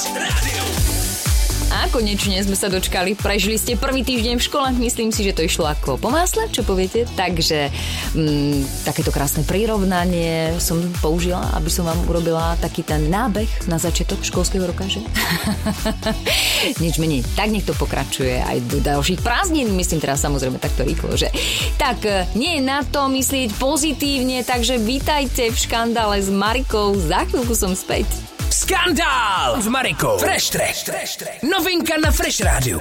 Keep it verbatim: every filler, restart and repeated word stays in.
Fresh Radio. A konečne sme sa dočkali. Prežili ste prvý týždeň v škole. Myslím si, že to išlo ako po másle, čo poviete? Takže mm, takéto krásne prirovnanie som použila, aby som vám urobila taký ten nábeh na začiatok školského roka, že? Nič menej. Tak nech to pokračuje aj do ďalších prázdnin. Myslím teraz samozrejme takto rýchlo, že? Tak nie je na to myslieť pozitívne, takže vítajte v škandále s Marikou. Za chvíľku som späť. Skandál s Marikou. Fresh Track. Novinka na Fresh Rádiu.